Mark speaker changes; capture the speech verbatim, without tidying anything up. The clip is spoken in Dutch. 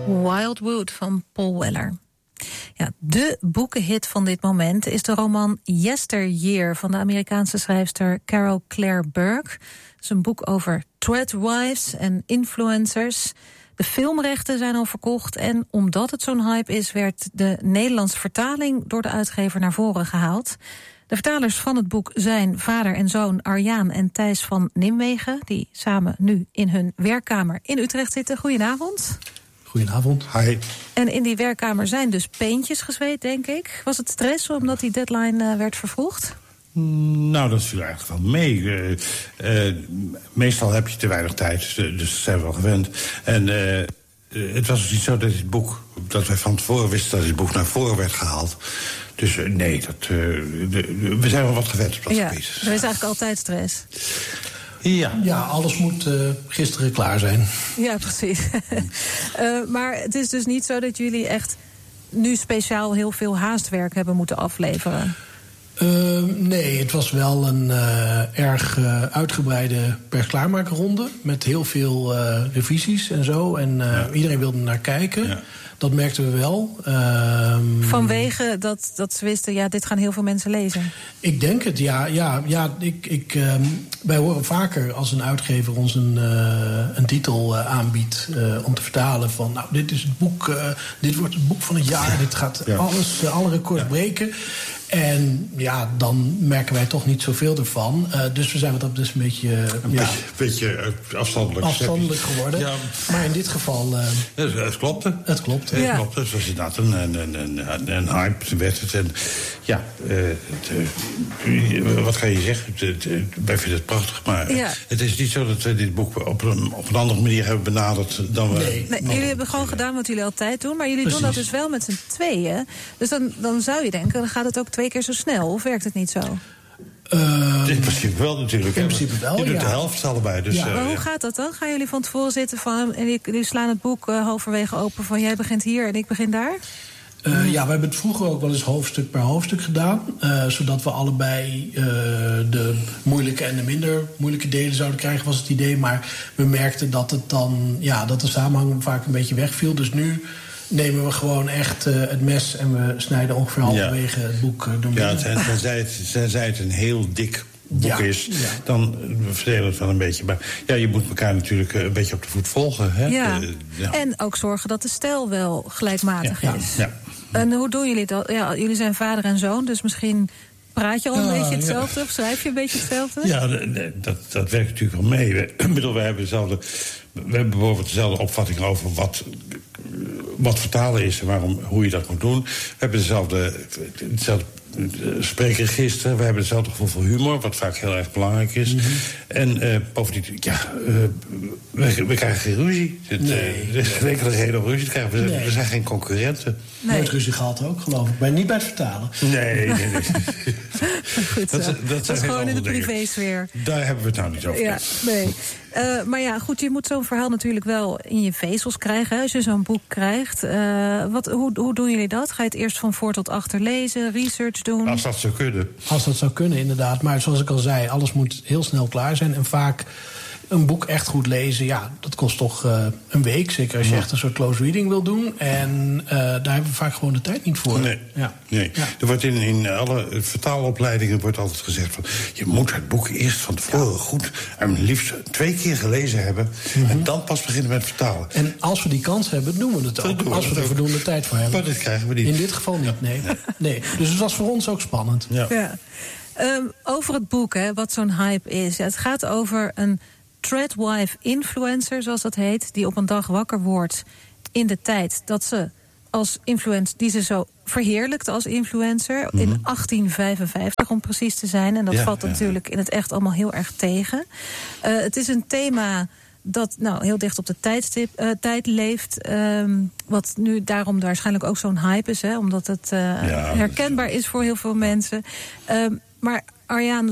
Speaker 1: Wildwood van Paul Weller. Ja, de boekenhit van dit moment is de roman Yesteryear van de Amerikaanse schrijfster Carol Claire Burke. Het is een boek over threadwives en influencers. De filmrechten zijn al verkocht en omdat het zo'n hype is, werd de Nederlandse vertaling door de uitgever naar voren gehaald. De vertalers van het boek zijn vader en zoon Arjaan en Thijs van Nimwegen, die samen nu in hun werkkamer in Utrecht zitten. Goedenavond.
Speaker 2: Goedenavond. Hi.
Speaker 1: En in die werkkamer zijn dus peentjes gezweet, denk ik. Was het stress omdat die deadline uh, werd vervroegd?
Speaker 2: Nou, dat viel eigenlijk wel mee. Uh, uh, meestal heb je te weinig tijd, dus, dus dat zijn we wel gewend. En uh, uh, het was dus niet zo dat dit boek, dat wij van tevoren wisten dat dit boek naar voren werd gehaald. Dus uh, nee, dat, uh, de, we zijn wel wat gewend op dat
Speaker 1: ja,
Speaker 2: gebied.
Speaker 1: Er is eigenlijk altijd stress.
Speaker 2: Ja.
Speaker 3: ja, alles moet uh, gisteren klaar zijn.
Speaker 1: Ja, precies. uh, maar het is dus niet zo dat jullie echt nu speciaal heel veel haastwerk hebben moeten afleveren?
Speaker 3: Uh, nee, het was wel een uh, erg uh, uitgebreide persklaarmakerronde met heel veel uh, revisies en zo. En uh, ja. iedereen wilde naar kijken. Ja. Dat merkten we wel. Uh,
Speaker 1: Vanwege dat, dat ze wisten, ja, dit gaan heel veel mensen lezen?
Speaker 3: Ik denk het, ja. ja, ja ik, ik, uh, wij horen vaker als een uitgever ons een, uh, een titel uh, aanbiedt uh, om te vertalen van, nou, dit is het boek, uh, dit wordt het boek van het jaar, dit gaat ja. alles, uh, alle records ja. breken. En ja, dan merken wij toch niet zoveel ervan. Uh, dus we zijn wat dat dus een beetje... Uh,
Speaker 2: een
Speaker 3: ja,
Speaker 2: beetje, beetje afstandelijk.
Speaker 3: Afstandelijk geworden. Ja. Maar in dit geval... Uh,
Speaker 2: ja, het klopte.
Speaker 3: Het klopte.
Speaker 2: Het
Speaker 1: ja.
Speaker 2: klopte. Het was inderdaad een, een, een, een hype. Werd het. En ja, uh, het, uh, wat ga je zeggen? Het, het, wij vinden het prachtig. Maar ja. het is niet zo dat we dit boek op een, op een andere manier hebben benaderd dan we...
Speaker 3: Nee.
Speaker 1: nee jullie hebben gewoon gedaan wat jullie altijd doen. Maar jullie Precies. doen dat dus wel met z'n tweeën. Dus dan, dan zou je denken, dan gaat het ook twee keer zo snel. Of werkt het niet zo?
Speaker 2: Uh, in principe wel natuurlijk.
Speaker 3: In principe wel,
Speaker 2: Je doet
Speaker 3: ja.
Speaker 2: de helft allebei. Dus,
Speaker 3: ja.
Speaker 2: uh,
Speaker 1: maar hoe
Speaker 2: ja.
Speaker 1: gaat dat dan? Gaan jullie van tevoren zitten van, en jullie slaan het boek uh, halverwege open van jij begint hier en ik begin daar?
Speaker 3: Uh, ja, we hebben het vroeger ook wel eens hoofdstuk per hoofdstuk gedaan. Uh, zodat we allebei uh, de moeilijke en de minder moeilijke delen zouden krijgen, was het idee. Maar we merkten dat het dan, ja, dat de samenhang vaak een beetje wegviel. Dus nu nemen we gewoon echt uh, het mes en we snijden ongeveer halverwege ja. het boek uh, door
Speaker 2: midden. Ja, tenzij het, tenzij het een heel dik boek ja, is, ja. dan we verdelen het wel een beetje. Maar ja, je moet elkaar natuurlijk een beetje op de voet volgen. Hè?
Speaker 1: Ja.
Speaker 2: Uh, ja.
Speaker 1: En ook zorgen dat de stijl wel gelijkmatig
Speaker 2: ja.
Speaker 1: is.
Speaker 2: Ja.
Speaker 1: En hoe doen jullie dat? Ja, jullie zijn vader en zoon, dus misschien praat je al een ja, beetje hetzelfde? Ja. Of schrijf je een beetje hetzelfde?
Speaker 2: Ja, dat, dat werkt natuurlijk wel mee. We, bedoel, we, hebben dezelfde, we hebben bijvoorbeeld dezelfde opvatting over wat, wat vertalen is en waarom, hoe je dat moet doen. We hebben dezelfde, dezelfde spreekregister. We hebben hetzelfde gevoel voor humor, wat vaak heel erg belangrijk is. Mm-hmm. En uh, bovendien, ja, uh, we, we krijgen geen ruzie. Het, nee, uh, er is geen enkele reden om ruzie te krijgen. We, nee. we zijn geen concurrenten.
Speaker 3: Nee. Nooit ruzie gehad ook, geloof ik. Maar niet bij het vertalen.
Speaker 2: Nee, nee, nee.
Speaker 1: Goed zo. Dat, dat, dat is gewoon in de privésfeer.
Speaker 2: Daar hebben we het nou niet over.
Speaker 1: Ja, nee. Uh, maar ja, goed, je moet zo'n verhaal natuurlijk wel in je vezels krijgen, hè, als je zo'n boek krijgt. Uh, wat, hoe, hoe doen jullie dat? Ga je het eerst van voor tot achter lezen, research doen?
Speaker 2: Als dat zou kunnen.
Speaker 3: Als dat zou kunnen, inderdaad. Maar zoals ik al zei, alles moet heel snel klaar zijn. En vaak een boek echt goed lezen, ja, dat kost toch uh, een week. Zeker als je ja. echt een soort close reading wil doen. En uh, daar hebben we vaak gewoon de tijd niet voor.
Speaker 2: Nee,
Speaker 3: ja.
Speaker 2: nee. Ja. Er wordt in, in alle vertaalopleidingen wordt altijd gezegd van, je moet het boek eerst van tevoren ja. goed en liefst twee keer gelezen hebben. Mm-hmm. En dan pas beginnen met vertalen.
Speaker 3: En als we die kans hebben, doen we het ook.
Speaker 2: We
Speaker 3: als we er voldoende tijd voor hebben.
Speaker 2: Maar dit krijgen we niet.
Speaker 3: In dit geval niet, nee. nee. nee. Dus het was voor ons ook spannend.
Speaker 2: Ja.
Speaker 1: Ja. Um, over het boek, hè, wat zo'n hype is. Ja, het gaat over een threadwife influencer, zoals dat heet, die op een dag wakker wordt in de tijd dat ze als influencer, die ze zo verheerlijkt als influencer, mm-hmm. in achttien vijfenvijftig om precies te zijn. En dat ja, valt ja. natuurlijk in het echt allemaal heel erg tegen. Uh, het is een thema dat nou heel dicht op de tijdstip, uh, tijd leeft. Um, wat nu daarom waarschijnlijk ook zo'n hype is, hè, omdat het uh, ja, herkenbaar is voor heel veel mensen. Um, maar Arjaan,